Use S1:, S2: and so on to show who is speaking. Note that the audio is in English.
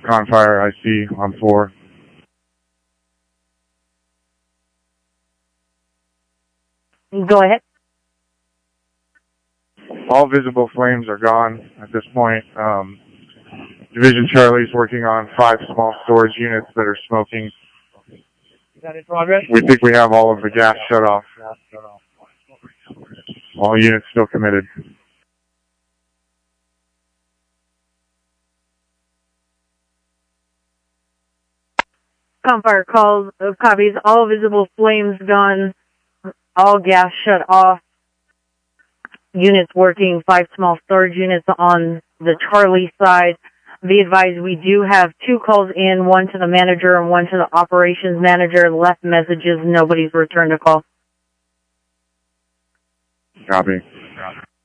S1: Confire IC on 4.
S2: Go ahead.
S1: All visible flames are gone at this point. Division Charlie's working on 5 small storage units that are smoking.
S2: Is that in progress?
S1: We think we have all of the gas shut off. All units still committed.
S2: Confire calls, copies, all visible flames gone, all gas shut off, units working, 5 small storage units on the Charlie side. Be advised, we do have 2 calls in, one to the manager and one to the operations manager. Left messages, nobody's returned a call.
S1: Copy.